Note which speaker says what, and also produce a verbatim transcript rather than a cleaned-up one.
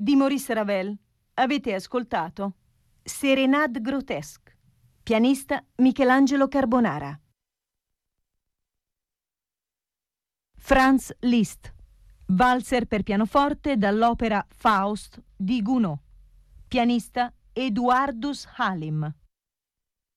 Speaker 1: di Maurice Ravel. Avete ascoltato Sérénade grotesque, pianista Michelangelo Carbonara. Franz Liszt, valzer per pianoforte dall'opera Faust di Gounod, pianista Eduardus Halim.